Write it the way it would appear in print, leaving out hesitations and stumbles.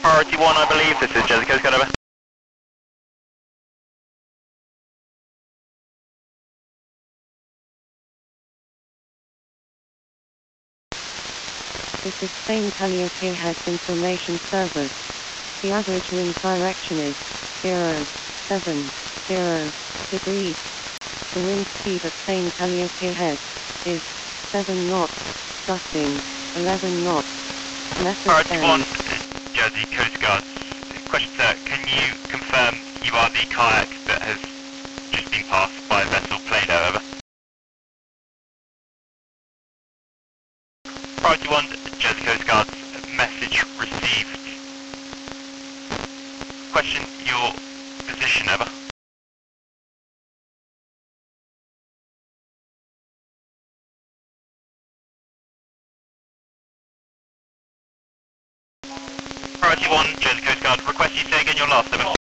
Priority 1, I believe. This is Jersey Coast Guard, over. This is Spain Calliope has information service. The average wind direction is 070 degrees. The wind speed at Spain Calliope Head is 7 knots, gusting 11 knots. Message Priority send. 1, Jersey Coast Guard. Question, sir, can you confirm you are the kayak that has just been passed by vessel Plano, over? Priority 1, Jersey Coast Guard, message received. Question, your position, over. Priority 1, Jersey Coast Guard, request you say again your last, over.